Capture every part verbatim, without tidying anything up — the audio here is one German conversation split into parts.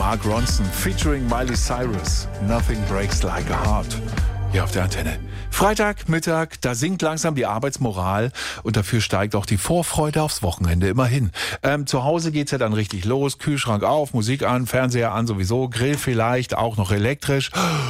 Mark Ronson featuring Miley Cyrus. Nothing breaks like a heart. Hier auf der Antenne. Freitag, Mittag, da sinkt langsam die Arbeitsmoral und dafür steigt auch die Vorfreude aufs Wochenende immerhin. Ähm, zu Hause geht's ja dann richtig los, Kühlschrank auf, Musik an, Fernseher an sowieso, Grill vielleicht, auch noch elektrisch.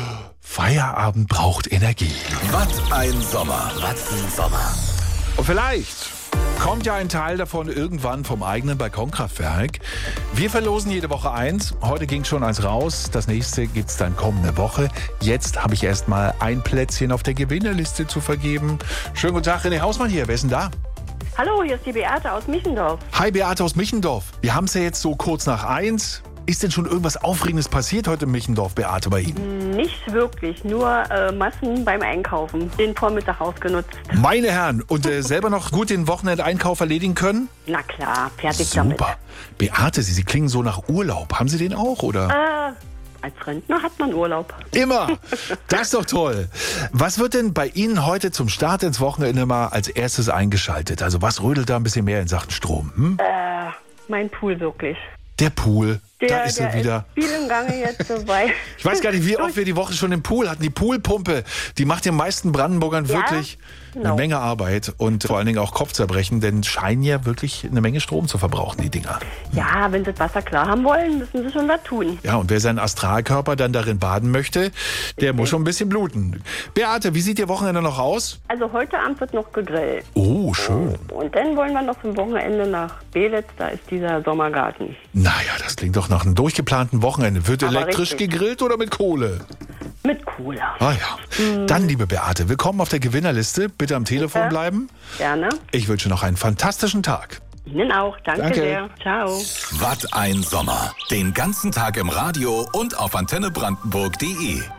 Feierabend braucht Energie. Was ein Sommer, was ein Sommer. Und vielleicht kommt ja ein Teil davon irgendwann vom eigenen Balkonkraftwerk. Wir verlosen jede Woche eins. Heute ging schon eins raus. Das nächste gibt's dann kommende Woche. Jetzt habe ich erstmal ein Plätzchen auf der Gewinnerliste zu vergeben. Schönen guten Tag, René Hausmann hier. Wer ist denn da? Hallo, hier ist die Beate aus Michendorf. Hi, Beate aus Michendorf. Wir haben es ja jetzt so kurz nach eins. Ist denn schon irgendwas Aufregendes passiert heute in Michendorf, Beate, bei Ihnen? Nicht wirklich, nur äh, Massen beim Einkaufen. Den Vormittag ausgenutzt. Meine Herren, und äh, selber noch gut den Wochenendeinkauf erledigen können? Na klar, fertig Super. damit. Beate, Sie, Sie klingen so nach Urlaub. Haben Sie den auch, oder? Äh, als Rentner hat man Urlaub. Immer. Das ist doch toll. Was wird denn bei Ihnen heute zum Start ins Wochenende mal als erstes eingeschaltet? Also was rödelt da ein bisschen mehr in Sachen Strom? Hm? Äh, mein Pool wirklich. Der Pool, Der, da ist der er wieder. Ist viel im Gange jetzt dabei. Ich weiß gar nicht, wie oft wir die Woche schon im Pool hatten. Die Poolpumpe, die macht den meisten Brandenburgern Ja, wirklich genau. eine Menge Arbeit und vor allen Dingen auch Kopfzerbrechen, denn scheinen ja wirklich eine Menge Strom zu verbrauchen, die Dinger. Ja, wenn sie das Wasser klar haben wollen, müssen sie schon was tun. Ja, und wer seinen Astralkörper dann darin baden möchte, der muss schon ein bisschen bluten. Beate, wie sieht Ihr Wochenende noch aus? Also heute Abend wird noch gegrillt. Oh, schön. Und dann wollen wir noch zum Wochenende nach Belitz, da ist dieser Sommergarten. Naja, das klingt doch nach einem durchgeplanten Wochenende. Wird Aber elektrisch richtig. gegrillt oder mit Kohle? Mit Cola. Ah ja. Dann, liebe Beate, willkommen auf der Gewinnerliste. Bitte am Telefon Ja. bleiben. Gerne. Ich wünsche noch einen fantastischen Tag. Ihnen auch. Danke, Danke. sehr. Ciao. Was ein Sommer. Den ganzen Tag im Radio und auf antenne brandenburg punkt de.